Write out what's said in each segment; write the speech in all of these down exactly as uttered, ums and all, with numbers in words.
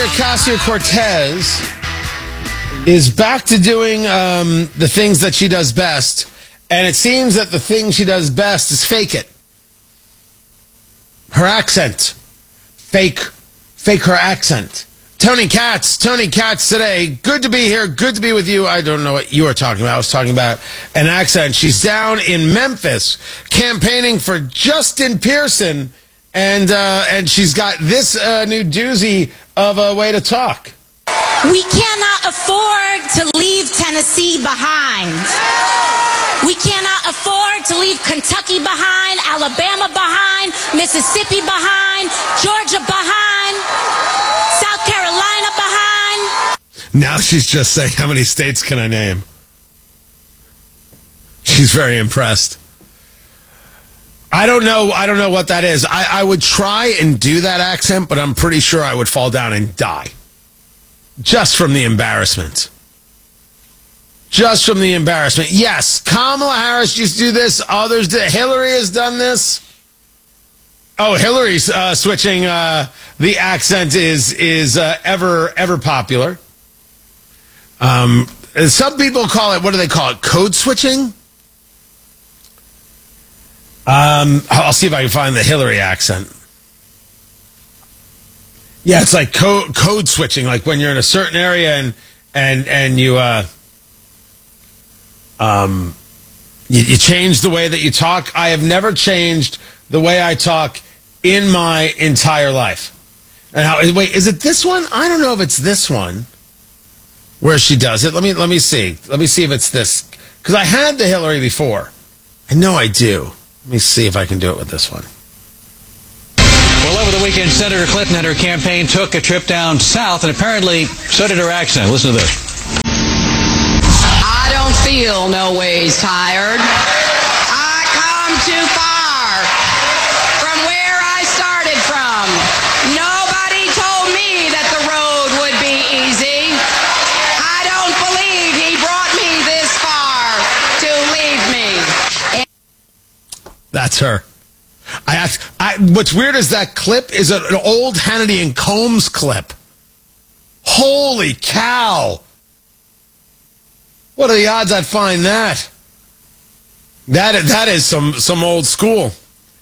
Alexandria Ocasio-Cortez is back to doing um, the things that she does best, and it seems that the thing she does best is fake it. Her accent. Fake, fake her accent. Tony Katz, Tony Katz today. Good to be here. Good to be with you. I don't know what you were talking about. I was talking about an accent. She's down in Memphis campaigning for Justin Pearson, and uh, and she's got this uh, new doozy of a way to talk. We cannot afford to leave Tennessee behind. We cannot afford to leave Kentucky behind, Alabama behind, Mississippi behind, Georgia behind, South Carolina behind. Now she's just saying, how many states can I name? She's very impressed. I don't know. I don't know what that is. I, I would try and do that accent, but I'm pretty sure I would fall down and die. Just from the embarrassment. Just from the embarrassment. Yes, Kamala Harris used to do this. Others did. Hillary has done this. Oh, Hillary's uh, switching uh, the accent is is uh, ever ever popular. Um, some people call it, what do they call it? Code switching? Um, I'll see if I can find the Hillary accent. Yeah, it's like code, code switching, like when you're in a certain area and and and you uh um you, you change the way that you talk. I have never changed the way I talk in my entire life. And how, wait, is it this one? I don't know if it's this one where she does it. Let me let me see. Let me see if it's this, because I had the Hillary before. I know I do. Let me see if I can do it with this one. Well, over the weekend, Senator Clinton and her campaign took a trip down south, and apparently so did her accent. Listen to this. I don't feel no ways tired. I come too far from where I started from. Nobody told me that the road would be easy. I don't believe he brought me this far to leave me. That's her. I, ask, I what's weird is that clip is an old Hannity and Combs clip. Holy cow! What are the odds I'd find that? That that is some some old school.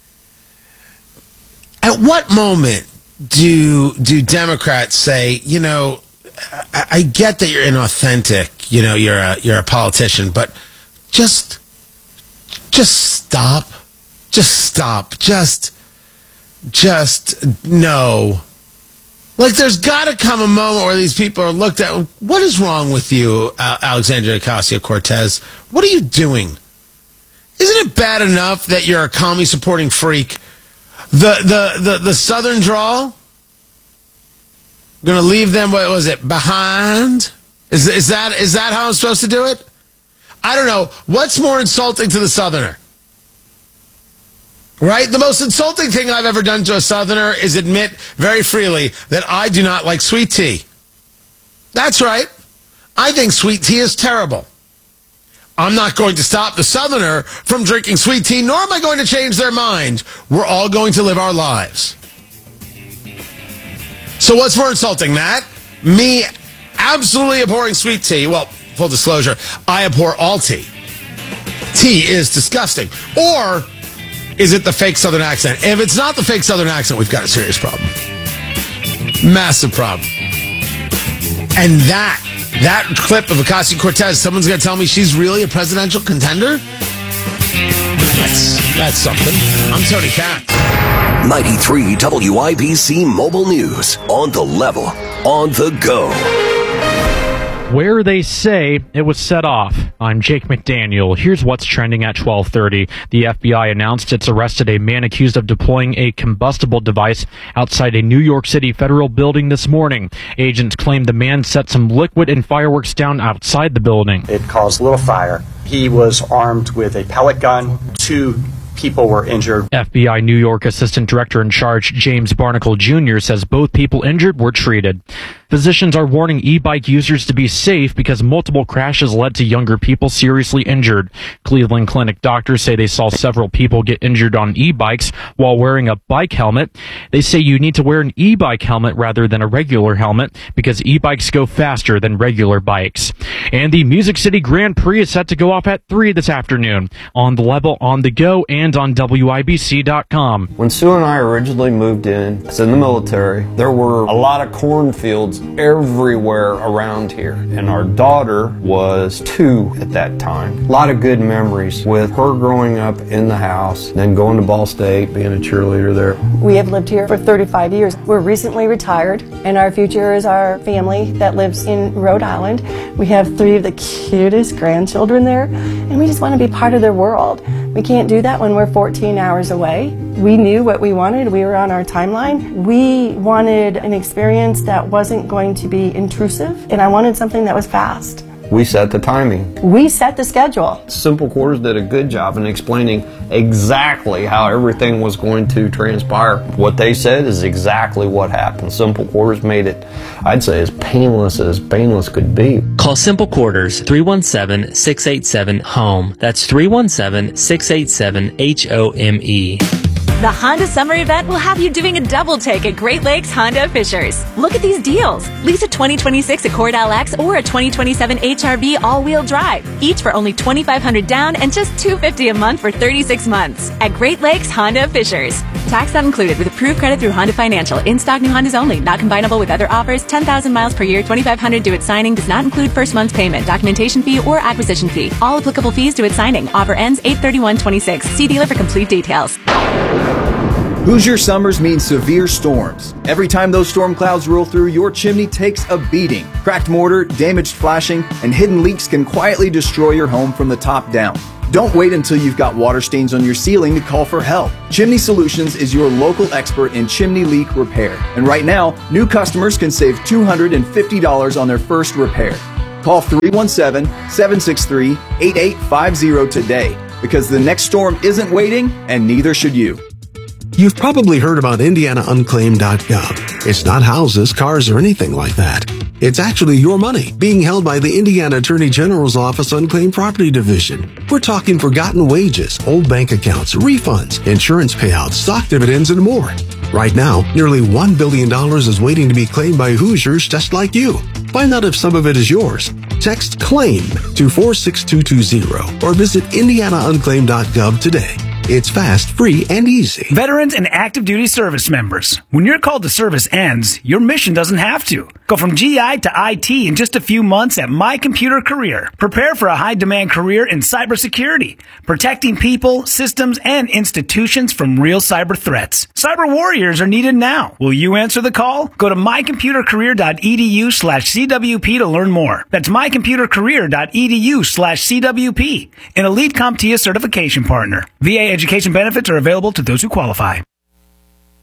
At what moment do do Democrats say, you know, I, I get that you're inauthentic, you know, you're a you're a politician, but just just stop. Just stop. Just, just, no. Like, there's got to come a moment where these people are looked at. What is wrong with you, Alexandria Ocasio-Cortez? What are you doing? Isn't it bad enough that you're a commie-supporting freak? The, the, the, the Southern drawl? Going to leave them, what was it, behind? Is, is that, is that how I'm supposed to do it? I don't know. What's more insulting to the Southerner? Right? The most insulting thing I've ever done to a Southerner is admit very freely that I do not like sweet tea. That's right. I think sweet tea is terrible. I'm not going to stop the Southerner from drinking sweet tea, nor am I going to change their mind. We're all going to live our lives. So what's more insulting, Matt? Me absolutely abhorring sweet tea. Well, full disclosure, I abhor all tea. Tea is disgusting. Or is it the fake Southern accent? If it's not the fake Southern accent, we've got a serious problem. Massive problem. And that, that clip of Ocasio-Cortez, someone's going to tell me she's really a presidential contender? That's, that's something. I'm Tony Katz. ninety-three W I B C Mobile News. On the level. On the go. Where they say it was set off. I'm Jake McDaniel. Here's what's trending at twelve thirty. The F B I announced it's arrested a man accused of deploying a combustible device outside a New York City federal building this morning. Agents claim the man set some liquid and fireworks down outside the building. It caused a little fire. He was armed with a pellet gun, two people were injured. F B I New York Assistant Director in Charge James Barnacle Junior says both people injured were treated. Physicians are warning e-bike users to be safe because multiple crashes led to younger people seriously injured. Cleveland Clinic doctors say they saw several people get injured on e-bikes while wearing a bike helmet. They say you need to wear an e-bike helmet rather than a regular helmet because e-bikes go faster than regular bikes. And the Music City Grand Prix is set to go off at three this afternoon on The Level, on the go, and on W I B C dot com. When Sue and I originally moved in, I was in the military, there were a lot of cornfields everywhere around here, and our daughter was two at that time. A lot of good memories with her growing up in the house, then going to Ball State, being a cheerleader there. We have lived here for thirty-five years. We're recently retired, and our future is our family that lives in Rhode Island. We have three of the cutest grandchildren there, and we just want to be part of their world. We can't do that when we're fourteen hours away. We knew what we wanted. We were on our timeline. We wanted an experience that wasn't going to be intrusive, and I wanted something that was fast. We set the timing. We set the schedule. Simple Quarters did a good job in explaining exactly how everything was going to transpire. What they said is exactly what happened. Simple Quarters made it, I'd say, as painless as painless could be. Call Simple Quarters three one seven, six eight seven, HOME. That's three one seven, six eight seven, H O M E. The Honda Summer Event will have you doing a double take at Great Lakes Honda of Fishers. Look at these deals. Lease a twenty twenty-six Accord L X or a twenty twenty-seven H R V all-wheel drive, each for only twenty-five hundred dollars down and just two hundred fifty dollars a month for thirty-six months at Great Lakes Honda of Fishers. Tax not included with approved credit through Honda Financial. In-stock new Hondas only. Not combinable with other offers. ten thousand miles per year. twenty-five hundred dollars due at signing. Does not include first month's payment, documentation fee, or acquisition fee. All applicable fees due at signing. Offer ends eight thirty-one twenty-six. See dealer for complete details. Hoosier summers mean severe storms. Every time those storm clouds roll through, your chimney takes a beating. Cracked mortar, damaged flashing, and hidden leaks can quietly destroy your home from the top down. Don't wait until you've got water stains on your ceiling to call for help. Chimney Solutions is your local expert in chimney leak repair. And right now, new customers can save two hundred fifty dollars on their first repair. Call three one seven, seven six three, eight eight five zero today, because the next storm isn't waiting, and neither should you. You've probably heard about Indiana Unclaimed dot gov. It's not houses, cars, or anything like that. It's actually your money being held by the Indiana Attorney General's Office Unclaimed Property Division. We're talking forgotten wages, old bank accounts, refunds, insurance payouts, stock dividends, and more. Right now, nearly one billion dollars is waiting to be claimed by Hoosiers just like you. Find out if some of it is yours. Text CLAIM to four six two two zero or visit Indiana Unclaimed dot gov today. It's fast, free, and easy. Veterans and active duty service members. When your call to service ends, your mission doesn't have to. Go from G I to I T in just a few months at My Computer Career. Prepare for a high-demand career in cybersecurity, protecting people, systems, and institutions from real cyber threats. Cyber warriors are needed now. Will you answer the call? Go to my computer career dot e d u slash c w p to learn more. That's my computer career dot e d u slash c w p, an Elite CompTIA certification partner. V A education benefits are available to those who qualify.